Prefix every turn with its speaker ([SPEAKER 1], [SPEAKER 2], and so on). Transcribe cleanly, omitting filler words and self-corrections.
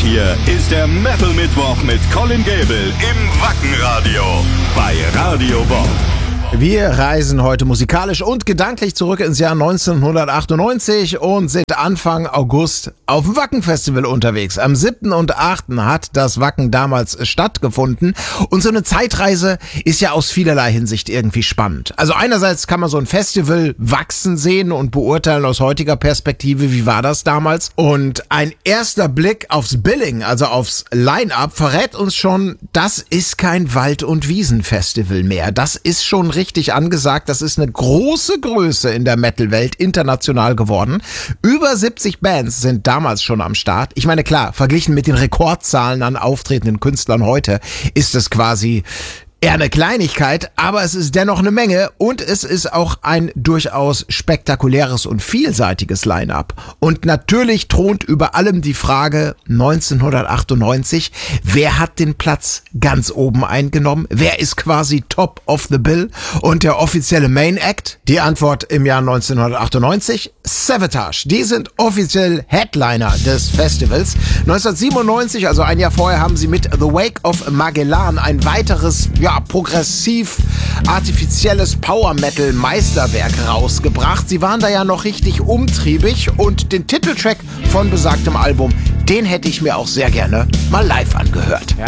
[SPEAKER 1] hier ist der Metal Mittwoch mit Colin Gable im Wackenradio bei Radio Bob.
[SPEAKER 2] Wir reisen heute musikalisch und gedanklich zurück ins Jahr 1998 und sind Anfang August auf dem Wacken-Festival unterwegs. Am 7. und 8. hat das Wacken damals stattgefunden und so eine Zeitreise ist ja aus vielerlei Hinsicht irgendwie spannend. Also einerseits kann man so ein Festival wachsen sehen und beurteilen aus heutiger Perspektive, wie war das damals? Und ein erster Blick aufs Billing, also aufs Line-Up, verrät uns schon, das ist kein Wald- und Wiesen-Festival mehr. Das ist schon richtig angesagt. Das ist eine große Größe in der Metal-Welt, international geworden. Über 70 Bands sind damals schon am Start. Ich meine, klar, verglichen mit den Rekordzahlen an auftretenden Künstlern heute ist es quasi eher eine Kleinigkeit, aber es ist dennoch eine Menge und es ist auch ein durchaus spektakuläres und vielseitiges Line-Up. Und natürlich thront über allem die Frage 1998, wer hat den Platz ganz oben eingenommen? Wer ist quasi top of the bill? Und der offizielle Main Act? Die Antwort im Jahr 1998, Savatage. Die sind offiziell Headliner des Festivals. 1997, also ein Jahr vorher, haben sie mit The Wake of Magellan ein weiteres, progressiv artifizielles Power-Metal-Meisterwerk rausgebracht. Sie waren da ja noch richtig umtriebig und den Titeltrack von besagtem Album, den hätte ich mir auch sehr gerne mal live angehört.